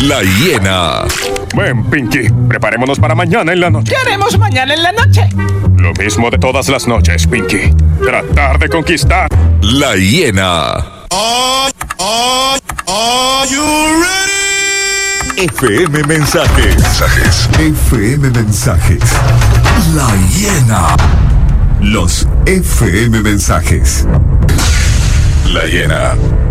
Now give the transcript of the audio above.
La Hiena. Ven, Pinky, preparémonos para mañana en la noche. ¿Qué haremos mañana en la noche? Lo mismo de todas las noches, Pinky. Tratar de conquistar. La Hiena. Are you ready? FM Mensajes. FM Mensajes. La Hiena. Los FM Mensajes. La Hiena.